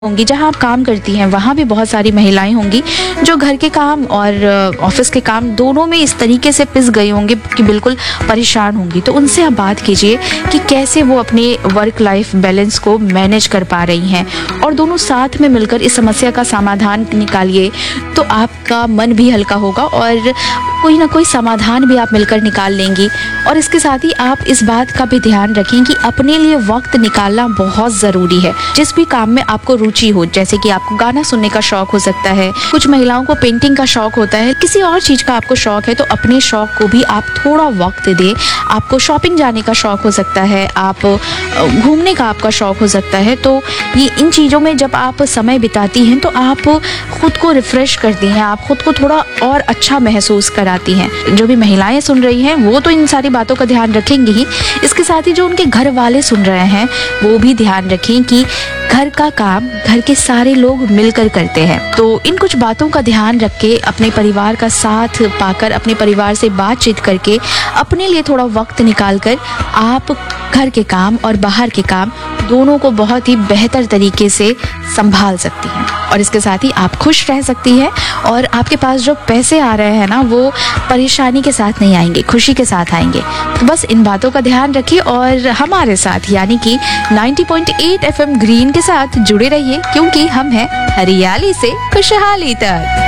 होंगी, जहाँ आप काम करती हैं वहाँ भी बहुत सारी महिलाएं होंगी जो घर के काम और ऑफिस के काम दोनों में इस तरीके से पिस गई होंगी कि बिल्कुल परेशान होंगी। तो उनसे आप बात कीजिए कि कैसे वो अपने वर्क लाइफ बैलेंस को मैनेज कर पा रही हैं और दोनों साथ में मिलकर इस समस्या का समाधान निकालिए, तो आपका मन भी हल्का होगा और कोई ना कोई समाधान भी आप मिलकर निकाल लेंगी। और इसके साथ ही आप इस बात का भी ध्यान रखें कि अपने लिए वक्त निकालना बहुत ज़रूरी है। जिस भी काम में आपको रुचि हो, जैसे कि आपको गाना सुनने का शौक हो सकता है, कुछ महिलाओं को पेंटिंग का शौक होता है, किसी और चीज़ का आपको शौक है, तो अपने शौक को भी आप थोड़ा वक्त दें। आपको शॉपिंग जाने का शौक हो सकता है, आप घूमने का आपका शौक हो सकता है, तो ये इन चीज़ों में जब आप समय बिताती हैं तो आप खुद को रिफ्रेश करती हैं, आप खुद को थोड़ा और अच्छा महसूस कराती हैं। जो भी महिलाएं सुन रही हैं वो तो इन सारी बातों का ध्यान रखेंगी ही, इसके साथ ही जो उनके घर वाले सुन रहे हैं वो भी ध्यान रखें कि घर का काम घर के सारे लोग मिलकर करते हैं। तो इन कुछ बातों का ध्यान रख के अपने परिवार का साथ पाकर, अपने परिवार से बातचीत करके, अपने लिए थोड़ा वक्त निकालकर आप घर के काम और बाहर के काम दोनों को बहुत ही बेहतर तरीके से संभाल सकती हैं। और इसके साथ ही आप खुश रह सकती हैं और आपके पास जो पैसे आ रहे हैं ना, वो परेशानी के साथ नहीं आएंगे, खुशी के साथ आएंगे। तो बस इन बातों का ध्यान रखिए और हमारे साथ यानी कि 90.8 FM ग्रीन के साथ जुड़े रहिए, क्योंकि हम हैं हरियाली से खुशहाली तक।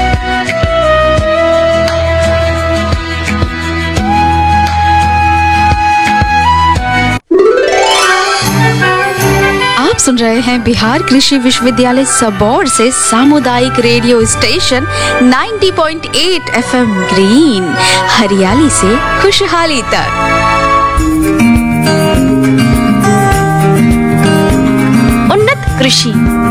सुन रहे हैं बिहार कृषि विश्वविद्यालय सबौर से सामुदायिक रेडियो स्टेशन 90.8 FM ग्रीन, हरियाली से खुशहाली तक। उन्नत कृषि।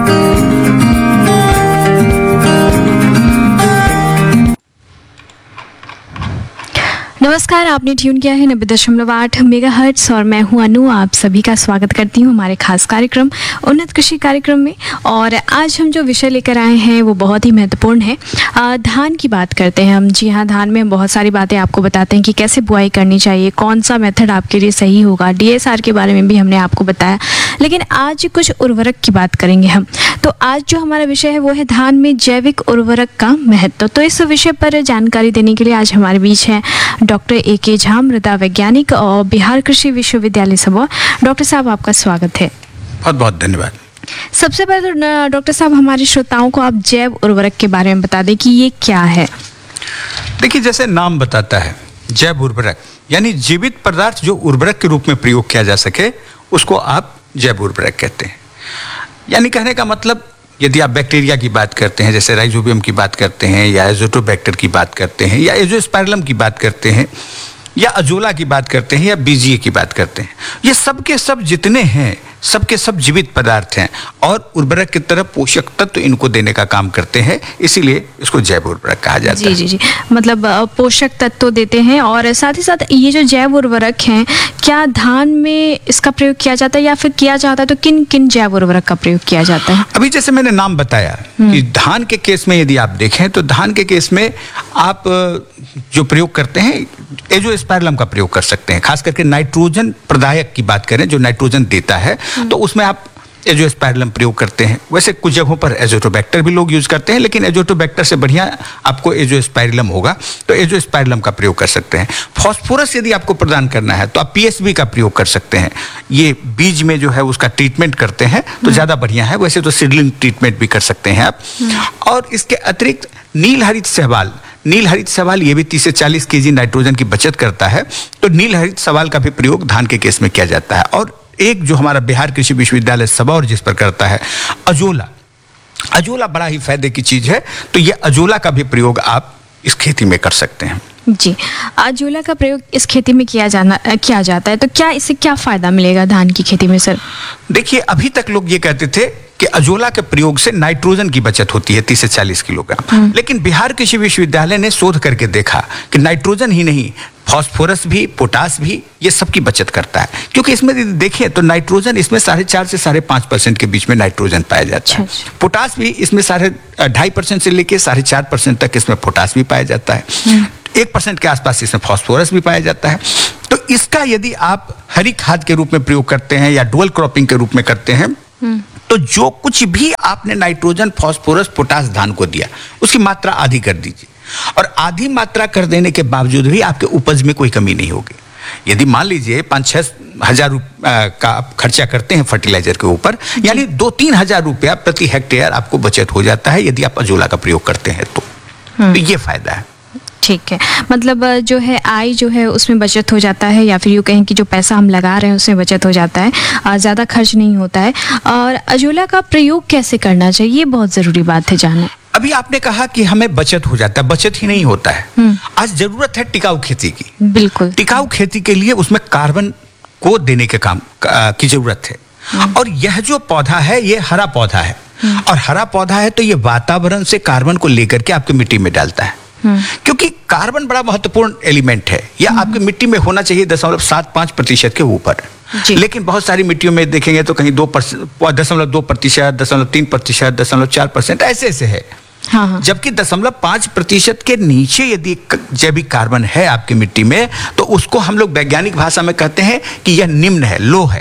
नमस्कार, आपने ट्यून किया है 90.8 मेगाहर्ट्ज और मैं हूं अनु। आप सभी का स्वागत करती हूं हमारे खास कार्यक्रम उन्नत कृषि कार्यक्रम में। और आज हम जो विषय लेकर आए हैं वो बहुत ही महत्वपूर्ण है। धान की बात करते हैं हम। जी हाँ, धान में बहुत सारी बातें आपको बताते हैं कि कैसे बुआई करनी चाहिए, कौन सा मेथड आपके लिए सही होगा, DSR के बारे में भी हमने आपको बताया। लेकिन आज कुछ उर्वरक की बात करेंगे हम। तो आज जो हमारा विषय है वो है धान में जैविक उर्वरक का महत्व। तो इस विषय पर जानकारी देने के लिए आज हमारे बीच हैं डॉक्टर AK झा, मृदा वैज्ञानिक और बिहार कृषि विश्वविद्यालय सबौर। डॉक्टर साहब, आपका स्वागत है। बहुत बहुत धन्यवाद। सबसे पहले तो डॉक्टर साहब, हमारे श्रोताओं को आप जैव उर्वरक के बारे में बता दें कि ये क्या है। देखिए, जैसे नाम बताता है, जैव उर्वरक यानी जीवित पदार्थ जो उर्वरक के रूप में प्रयोग किया जा सके उसको आप जैव उर्वरक कहते हैं। यानी कहने का मतलब, यदि आप बैक्टीरिया की बात करते हैं, जैसे राइजोबियम की बात करते हैं, या एजोटोबैक्टर की बात करते हैं, या एजोस्पाइरलम की बात करते हैं, या अजोला की बात करते हैं, या BGA की बात करते हैं, ये सब के सब जितने हैं सबके सब जीवित पदार्थ हैं और उर्वरक की तरह पोषक तत्व इनको देने का काम करते हैं, इसीलिए इसको जैव उर्वरक कहा जाता है। जी, मतलब पोषक तत्व देते हैं। और साथ ही साथ ये जो जैव उर्वरक हैं, क्या धान में इसका प्रयोग किया जाता है या फिर किया जाता है तो किन किन जैव उर्वरक का प्रयोग किया जाता है? अभी जैसे मैंने नाम बताया कि धान के केस में यदि आप देखें तो धान के केस में आप जो प्रयोग करते हैं एजोस्पाइरलम का प्रयोग कर सकते हैं। खास करके नाइट्रोजन प्रदायक की बात करें, जो नाइट्रोजन देता है, तो उसमें आप एजोस्पाइरलम प्रयोग करते हैं। वैसे कुछ जगहों पर एजोटोबैक्टर भी लोग यूज करते हैं, लेकिन एजोटोबैक्टर से बढ़िया आपको एजोस्पाइरलम होगा, तो एजोस्पाइरलम का प्रयोग कर सकते हैं। फास्फोरस यदि आपको प्रदान करना है तो आप PSB का प्रयोग कर सकते हैं। ये बीज में जो है उसका ट्रीटमेंट करते हैं तो ज़्यादा बढ़िया है। वैसे तो सीडलिंग ट्रीटमेंट भी कर सकते हैं आप। और इसके अतिरिक्त नील हरित शैवाल ये भी 30 से 40 kg नाइट्रोजन की बचत करता है, तो नील हरित शैवाल का भी प्रयोग धान के केस में किया जाता है। और एक जो हमारा बिहार कृषि विश्वविद्यालय सबौर जिस पर करता है, अजोला बड़ा ही फायदे की चीज है, तो ये अजोला का भी प्रयोग आप इस खेती में कर सकते हैं। जी, अजोला का प्रयोग इस खेती में किया जाता है, तो क्या इससे क्या फायदा मिलेगा धान की खेती में सर? देखिए, अभी तक लोग ये कहते थे कि अजोला के प्रयोग से नाइट्रोजन की बचत होती है 30 से 40 किलोग्राम, लेकिन बिहार कृषि विश्वविद्यालय ने शोध करके देखा कि नाइट्रोजन ही नहीं, फास्फोरस भी, पोटास भी, ये सब की बचत करता है। क्योंकि इसमें यदि देखें तो नाइट्रोजन इसमें 4.5 से 5.5% के बीच में नाइट्रोजन पाया जाता है। पोटास भी इसमें 2.5% से लेके 4.5% तक इसमें पोटास भी पाया जाता है। 1% के आसपास इसमें फास्फोरस भी पाया जाता है। तो इसका यदि आप हरी खाद के रूप में प्रयोग करते हैं या डुअल क्रॉपिंग के रूप में करते हैं तो जो कुछ भी आपने नाइट्रोजन, फास्फोरस, पोटास धान को दिया, उसकी मात्रा आधी कर दीजिए, और आधी मात्रा कर देने के बावजूद भी आपके उपज में कोई कमी नहीं होगी। यदि मान लीजिए 5-6 हजार का आप खर्चा करते हैं फर्टिलाइजर के ऊपर, यानी 2-3 हजार रुपया प्रति हेक्टेयर आपको बचत हो जाता है यदि आप अजोला का प्रयोग करते हैं तो ये फायदा है। ठीक है, मतलब जो है आय जो है उसमें बचत हो जाता है, या फिर यूँ कहें कि जो पैसा हम लगा रहे हैं उसमें बचत हो जाता है, ज़्यादा खर्च नहीं होता है। और अजोला का प्रयोग कैसे करना चाहिए, ये बहुत ज़रूरी बात है जानना। अभी आपने कहा कि हमें बचत हो जाता है, बचत ही नहीं होता है। आज जरूरत है टिकाऊ खेती की। बिल्कुल, टिकाऊ खेती के लिए उसमें कार्बन को देने के काम की जरूरत है। और यह जो पौधा है ये हरा पौधा है, और हरा पौधा है तो ये वातावरण से कार्बन को लेकर के आपकी मिट्टी में डालता है, क्योंकि कार्बन बड़ा महत्वपूर्ण एलिमेंट है। यह आपकी मिट्टी में होना चाहिए 0.75% के ऊपर, लेकिन बहुत सारी मिट्टियों में देखेंगे तो कहीं 0.2%, 0.3%, 0.4%, ऐसे है। हाँ। जबकि 0.5% के नीचे यदि जैविक कार्बन है आपकी मिट्टी में, तो उसको हम लोग वैज्ञानिक भाषा में कहते हैं कि यह निम्न है, लो है।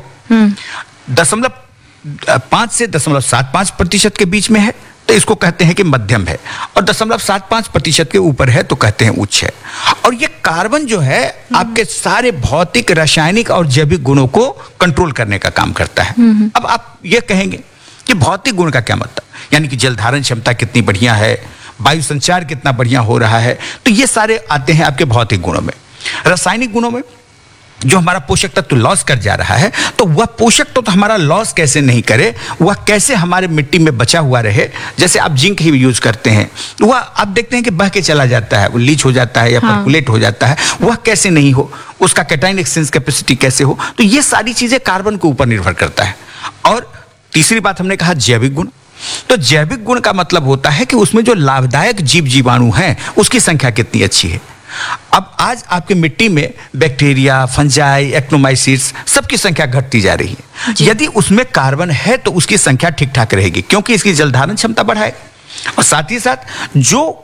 0.5 से 0.75% के बीच में है तो इसको कहते हैं कि मध्यम है, और 0.75% के ऊपर है तो कहते हैं उच्च है। और ये कार्बन जो है आपके सारे भौतिक, रासायनिक और जैविक गुणों को कंट्रोल करने का काम करता है। अब आप ये कहेंगे कि भौतिक गुण का क्या मतलब, यानी कि जल धारण क्षमता कितनी बढ़िया है, वायु संचार कितना बढ़िया हो रहा है, तो ये सारे आते हैं आपके भौतिक गुणों में। रासायनिक गुणों में जो हमारा पोषक तत्व लॉस कर जा रहा है, तो वह पोषक तत्व हमारा लॉस कैसे नहीं करे, वह कैसे हमारे मिट्टी में बचा हुआ रहे। जैसे आप जिंक ही यूज करते हैं, वह आप देखते हैं कि बह के चला जाता है, वो लीच हो जाता है या पर्कुलेट हो जाता है, वह कैसे नहीं हो, उसका कैटायन एक्सचेंज कैपेसिटी कैसे हो। तो ये सारी चीजें कार्बन के ऊपर निर्भर करता है। और तीसरी बात हमने कहा जैविक गुण। तो जैविक गुण का मतलब होता है कि उसमें जो लाभदायक जीव जीवाणु हैं उसकी संख्या कितनी अच्छी है। अब आज आपकी मिट्टी में बैक्टीरिया, फंजाई, एक्टोमाइसिट्स सबकी संख्या घटती जा रही है। यदि उसमें कार्बन है तो उसकी संख्या ठीक ठाक रहेगी, क्योंकि इसकी जलधारण क्षमता बढ़ाएगा, और साथ ही साथ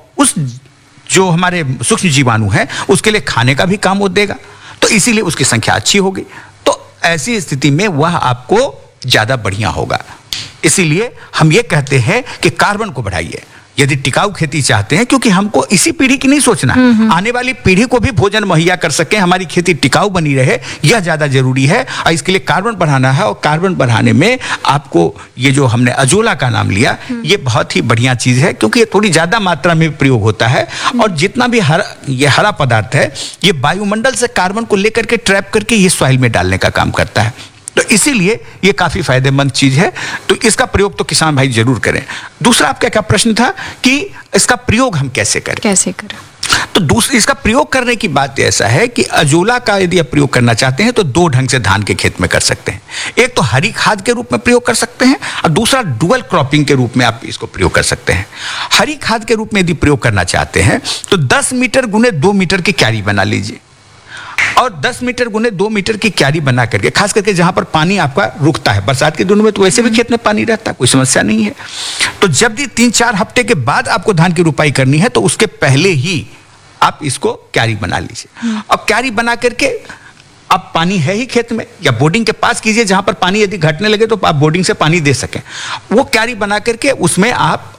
जो हमारे सूक्ष्म जीवाणु हैं उसके लिए खाने का भी काम वो देगा, तो इसीलिए उसकी संख्या अच्छी होगी। तो ऐसी स्थिति में वह आपको ज्यादा बढ़िया होगा। इसीलिए हम ये कहते हैं कि कार्बन को बढ़ाइए यदि टिकाऊ खेती चाहते हैं, क्योंकि हमको इसी पीढ़ी की नहीं सोचना, आने वाली पीढ़ी को भी भोजन मुहैया कर सके, हमारी खेती टिकाऊ बनी रहे, यह ज्यादा जरूरी है। और इसके लिए कार्बन बढ़ाना है, और कार्बन बढ़ाने में आपको ये जो हमने अजोला का नाम लिया, ये बहुत ही बढ़िया चीज है, क्योंकि ये थोड़ी ज्यादा मात्रा में प्रयोग होता है। और जितना भी ये हरा पदार्थ है, ये वायुमंडल से कार्बन को लेकर के ट्रैप करके ये सॉइल में डालने का काम करता है। तो इसीलिए ये काफी फायदेमंद चीज है, तो इसका प्रयोग तो किसान भाई जरूर करें। दूसरा आपका क्या प्रश्न था कि इसका प्रयोग हम कैसे करें? तो दूसरी इसका प्रयोग करने की बात ऐसा है कि अजोला का यदि आप प्रयोग करना चाहते हैं तो 2 ढंग से धान के खेत में कर सकते हैं। एक तो हरी खाद के रूप में प्रयोग कर सकते हैं, और दूसरा डुअल क्रॉपिंग के रूप में आप इसको प्रयोग कर सकते हैं। हरी खाद के रूप में यदि प्रयोग करना चाहते हैं तो 10 मीटर गुने 2 मीटर की क्यारी बना लीजिए, और 10 मीटर गुने 2 मीटर की क्यारी बना करके, खास करके जहां पर पानी आपका रुकता है, बरसात के दिनों में तो वैसे भी खेत में पानी रहता है, कोई समस्या नहीं है। तो जब भी 3-4 हफ्ते के बाद आपको धान की रुपाई करनी है तो उसके पहले ही आप इसको क्यारी बना लीजिए। अब क्यारी बना करके, अब पानी है ही खेत में, या बोर्डिंग के पास कीजिए जहां पर पानी यदि घटने लगे तो आप बोर्डिंग से पानी दे सकें। वो क्यारी बना करके उसमें आप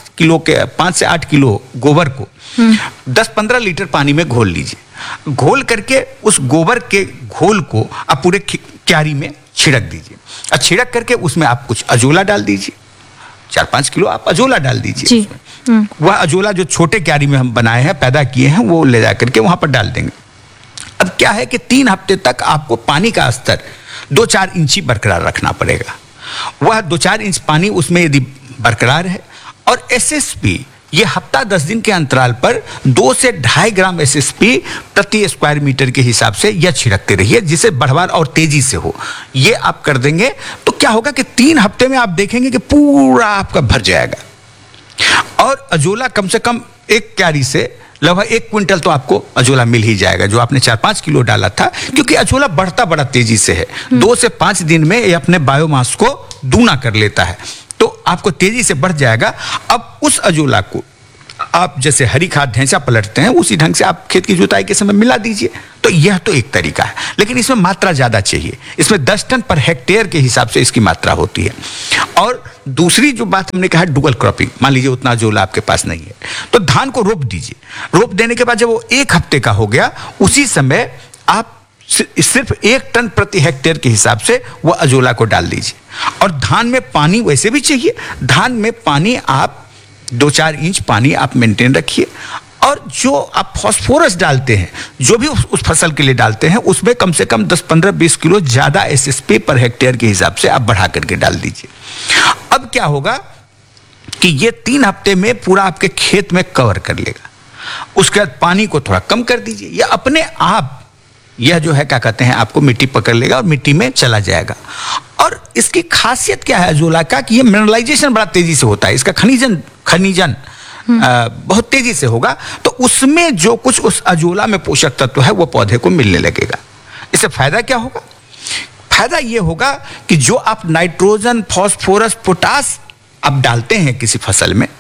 5 से 8 किलो गोबर को 10-15 लीटर पानी में घोल लीजिए। घोल करके उस गोबर के घोल को आप पूरे क्यारी में छिड़क दीजिए, और छिड़क करके उसमें आप कुछ अजोला डाल दीजिए, 4-5 किलो आप अजोला डाल दीजिए। वह अजोला जो छोटे क्यारी में हम बनाए हैं, पैदा किए हैं, वो ले जा करके वहां पर डाल देंगे। अब क्या है कि 3 हफ्ते तक आपको पानी का स्तर 2-4 इंची बरकरार रखना पड़ेगा। वह 2-4 इंच पानी उसमें यदि बरकरार है, और SSP ये हफ्ता 10 दिन के अंतराल पर 2 से 2.5 ग्राम SSP प्रति स्क्वायर मीटर के हिसाब से यह छिड़कते रहिए, जिससे बढ़वार और तेजी से हो। ये आप कर देंगे तो क्या होगा कि 3 हफ्ते में आप देखेंगे कि पूरा आपका भर जाएगा। और अजोला कम से कम एक क्यारी से लगभग 1 क्विंटल तो आपको अजोला मिल ही जाएगा, जो आपने 4-5 किलो डाला था, क्योंकि अजोला बढ़ता बड़ा तेजी से है। 2 से 5 दिन में ये अपने बायोमास को दूना कर लेता है, तो आपको तेजी से बढ़ जाएगा। अब उस अजोला को आप जैसे हरी खाद ढैंचा पलटते हैं उसी ढंग से आप खेत की जुताई के समय मिला दीजिए। तो यह तो एक तरीका है, लेकिन इसमें मात्रा ज्यादा चाहिए। इसमें 10 टन पर हेक्टेयर के हिसाब से इसकी मात्रा होती है। और दूसरी जो बात हमने कहा डुअल क्रॉपिंग, मान लीजिए उतना अजोला आपके पास नहीं है तो धान को रोप दीजिए। रोप देने के बाद जब वो 1 हफ्ते का हो गया उसी समय आप सिर्फ 1 टन प्रति हेक्टेयर के हिसाब से वो अजोला को डाल दीजिए। और धान में पानी वैसे भी चाहिए, धान में पानी आप 2-4 इंच पानी आप मेंटेन रखिए। और जो आप फास्फोरस डालते हैं, जो भी उस फसल के लिए डालते हैं, उसमें कम से कम 10-15-20 किलो ज्यादा एसएसपी पर हेक्टेयर के हिसाब से आप बढ़ा करके डाल दीजिए। अब क्या होगा कि ये 3 हफ्ते में पूरा आपके खेत में कवर कर लेगा। उसके बाद पानी को थोड़ा कम कर दीजिए, या अपने आप यह जो है क्या कहते हैं आपको मिट्टी पकड़ लेगा और मिट्टी में चला जाएगा। और इसकी खासियत क्या है अजोला का कि ये मिनरलाइजेशन बड़ा तेजी से होता है, इसका खनिजन बहुत तेजी से होगा। तो उसमें जो कुछ उस अजोला में पोषक तत्व है वो पौधे को मिलने लगेगा। इससे फायदा क्या होगा? फायदा ये होगा कि जो आप नाइट्रोजन, फास्फोरस, पोटास आप डालते हैं किसी फसल में,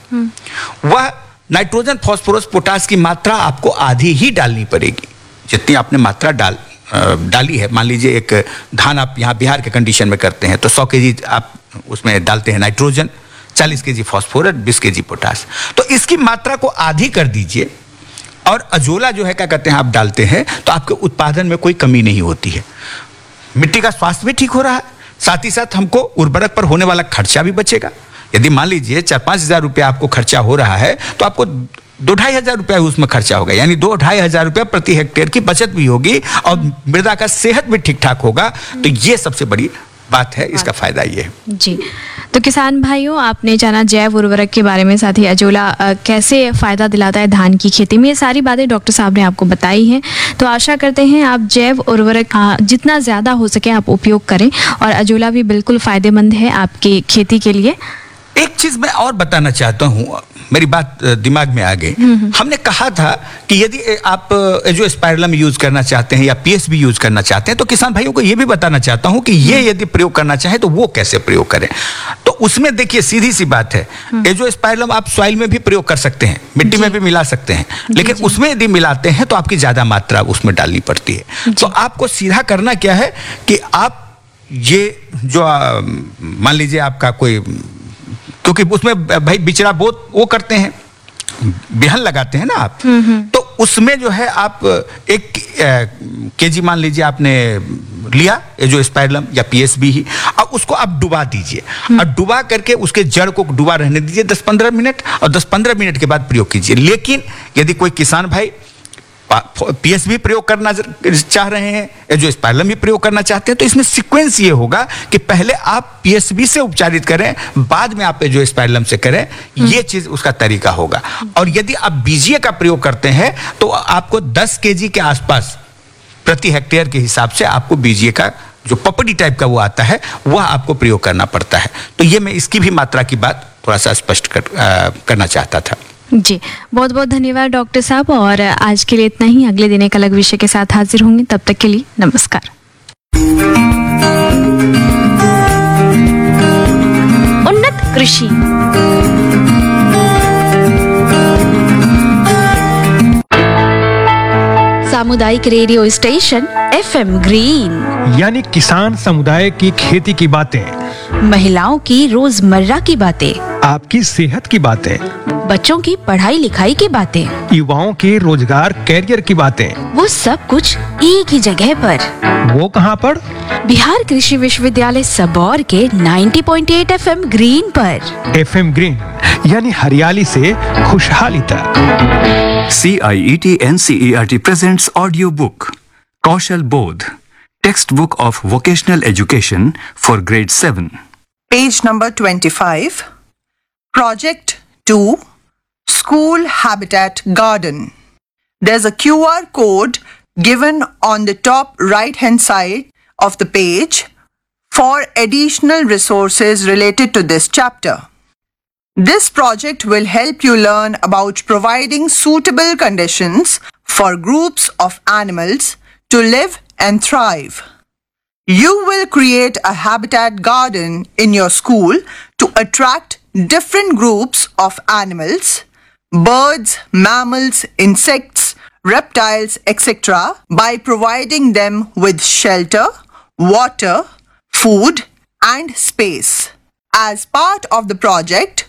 वह नाइट्रोजन, फास्फोरस, पोटास की मात्रा आपको आधी ही डालनी पड़ेगी जितनी आपने मात्रा डाली है। मान लीजिए एक धान आप यहाँ बिहार के कंडीशन में करते हैं तो 100 केजी आप उसमें डालते हैं nitrogen, 40 KG phosphorus, 20 KG potash. तो इसकी मात्रा को आधी कर दीजिए और अजोला जो है क्या कहते हैं आप डालते हैं तो आपके उत्पादन में कोई कमी नहीं होती है। मिट्टी का स्वास्थ्य भी ठीक हो रहा है, साथ ही साथ हमको उर्वरक पर होने वाला खर्चा भी बचेगा। यदि मान लीजिए 4-5 हजार रुपया आपको खर्चा हो रहा है तो आपको 2-2.5 हजार रुपया उसमें खर्चा होगा, यानी 2-2.5 हजार रुपया प्रति हेक्टेयर की बचत भी होगी और मृदा का सेहत भी ठीक ठाक होगा। तो ये सबसे बड़ी बात है, इसका फायदा ये है। जी, तो किसान भाइयों, आपने जाना जैव उर्वरक के बारे में, साथ ही अजोला कैसे फायदा दिलाता है धान की खेती में। ये सारी बातें डॉक्टर साहब ने आपको बताई हैं। तो आशा करते हैं आप जैव उर्वरक जितना ज़्यादा हो सके आप उपयोग करें, और अजोला भी बिल्कुल फायदेमंद है आपकी खेती के लिए। एक चीज मैं और बताना चाहता हूँ, मेरी बात दिमाग में आ गई। हमने कहा था कि यदि आप एजोस्पाइरलम यूज करना चाहते हैं या पीएसबी यूज करना चाहते हैं तो किसान भाइयों को यह भी बताना चाहता हूं कि ये यदि प्रयोग करना चाहें तो वो कैसे प्रयोग करें। तो उसमें देखिए सीधी सी बात है, एजोस्पाइरलम आप सॉइल में भी प्रयोग कर सकते हैं, मिट्टी में भी मिला सकते हैं, लेकिन उसमें यदि मिलाते हैं तो आपकी ज्यादा मात्रा उसमें डालनी पड़ती है। तो आपको सीधा करना क्या है कि आप ये जो मान लीजिए आपका कोई, क्योंकि उसमें भाई बिचड़ा बोत वो करते हैं, बिहन लगाते हैं ना आप, तो उसमें जो है आप 1 केजी मान लीजिए आपने लिया एजोस्पाइरलम या पीएसबी ही, और उसको आप डुबा दीजिए और डुबा करके उसके जड़ को डुबा रहने दीजिए 10-15 मिनट, और 10-15 मिनट के बाद प्रयोग कीजिए। लेकिन यदि कोई किसान भाई पीएसबी प्रयोग करना चाह रहे हैं, एजोस्पाइरलम भी प्रयोग करना चाहते हैं, तो इसमें सीक्वेंस ये होगा कि पहले आप पीएसबी से उपचारित करें, बाद में आप एजोस्पाइरलम से करें। ये चीज उसका तरीका होगा। और यदि आप बीजीए का प्रयोग करते हैं तो आपको 10 केजी के आसपास प्रति हेक्टेयर के हिसाब से आपको बीजीए का जो पपड़ी टाइप का वो आता है वह आपको प्रयोग करना पड़ता है। तो ये मैं इसकी भी मात्रा की बात थोड़ा सा स्पष्ट करना चाहता था। जी, बहुत बहुत धन्यवाद डॉक्टर साहब, और आज के लिए इतना ही। अगले दिन एक अलग विषय के साथ हाजिर होंगे, तब तक के लिए नमस्कार। उन्नत कृषि। सामुदायिक रेडियो स्टेशन एफएम ग्रीन, यानी किसान समुदाय की खेती की बातें, महिलाओं की रोजमर्रा की बातें, आपकी सेहत की बातें, बच्चों की पढ़ाई लिखाई की बातें, युवाओं के रोजगार कैरियर की बातें, वो सब कुछ एक ही जगह पर। वो कहाँ पर? बिहार कृषि विश्वविद्यालय सबौर के 90.8 एफएम ग्रीन पर। एफएम ग्रीन यानी हरियाली से खुशहाली तक। CIET NCERT presents audiobook Kaushal Bodh, textbook of vocational education for grade 7. Page number 25. Project 2, School Habitat Garden. There's a QR code given on the top right-hand side of the page for additional resources related to this chapter. This project will help you learn about providing suitable conditions for groups of animals to live and thrive. You will create a habitat garden in your school to attract different groups of animals, birds, mammals, insects, reptiles, etc. by providing them with shelter, water, food, and space. As part of the project,